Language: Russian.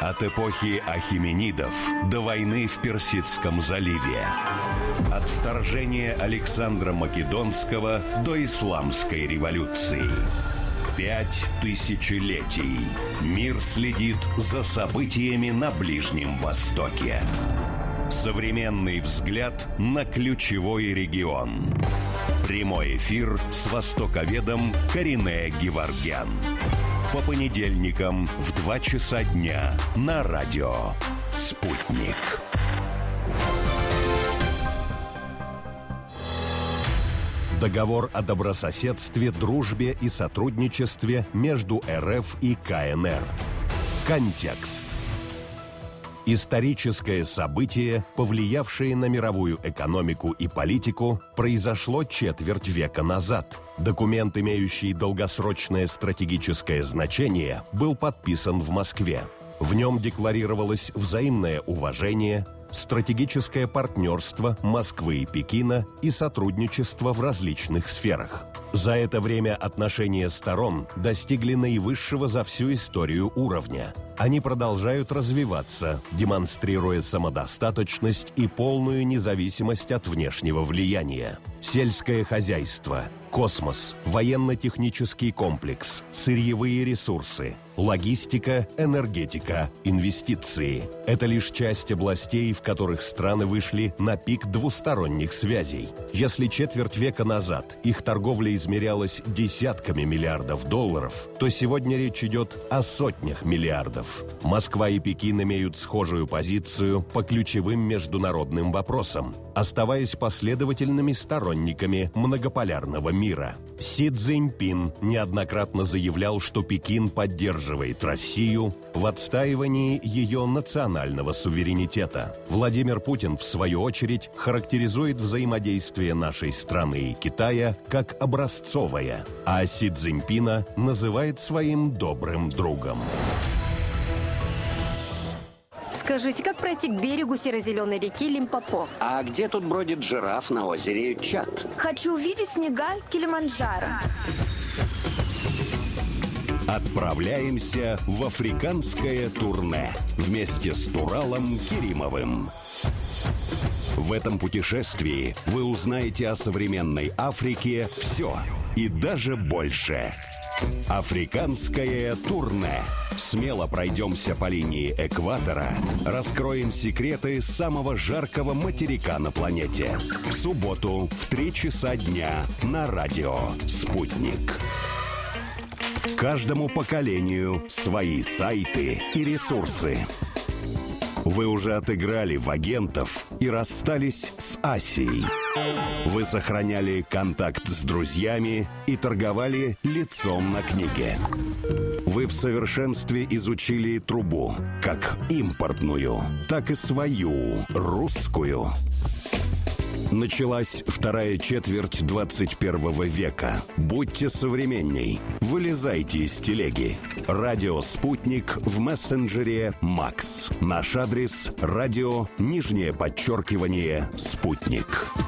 От эпохи ахеменидов до войны в Персидском заливе. От вторжения Александра Македонского до исламской революции. 5 тысячелетий. Мир следит за событиями на Ближнем Востоке. Современный взгляд на ключевой регион. Прямой эфир с востоковедом Каринэ Геворгян. По понедельникам в 2 часа дня на радио «Спутник». Договор о добрососедстве, дружбе и сотрудничестве между РФ и КНР. Контекст. Историческое событие, повлиявшее на мировую экономику и политику, произошло четверть века назад. Документ, имеющий долгосрочное стратегическое значение, был подписан в Москве. В нем декларировалось взаимное уважение, стратегическое партнерство Москвы и Пекина и сотрудничество в различных сферах. За это время отношения сторон достигли наивысшего за всю историю уровня. Они продолжают развиваться, демонстрируя самодостаточность и полную независимость от внешнего влияния. Сельское хозяйство, космос, военно-технический комплекс, сырьевые ресурсы, логистика, энергетика, инвестиции – это лишь часть областей, в которых страны вышли на пик двусторонних связей. Если четверть века назад их торговля измерялась десятками миллиардов долларов, то сегодня речь идет о сотнях миллиардов. Москва и Пекин имеют схожую позицию по ключевым международным вопросам, оставаясь последовательными сторонниками многополярного мира. Си Цзиньпин неоднократно заявлял, что Пекин поддерживает Россию в отстаивании ее национального суверенитета. Владимир Путин, в свою очередь, характеризует взаимодействие нашей страны и Китая как образцовое, а Си Цзиньпина называет своим добрым другом. Скажите, как пройти к берегу серо-зеленой реки Лимпопо? А где тут бродит жираф на озере Чад? Хочу увидеть снега Килиманджаро. Отправляемся в африканское турне вместе с Туралом Керимовым. В этом путешествии вы узнаете о современной Африке все и даже больше. Африканское турне. Смело пройдемся по линии экватора, раскроем секреты самого жаркого материка на планете. В субботу в 3 часа дня на радио «Спутник». Каждому поколению свои сайты и ресурсы. Вы уже отыграли в агентов и расстались с Асией. Вы сохраняли контакт с друзьями и торговали лицом на книге. Вы в совершенстве изучили трубу, как импортную, так и свою, русскую. Началась вторая четверть 21 века. Будьте современней. Вылезайте из телеги. Радио «Спутник» в мессенджере «Макс». Наш адрес – радио __Спутник.